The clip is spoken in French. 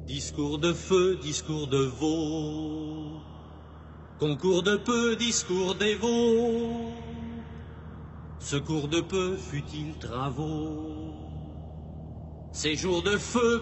Discours de feu, discours de veau, concours de peu, discours dévots, secours de peu, futiles travaux, séjour de feu,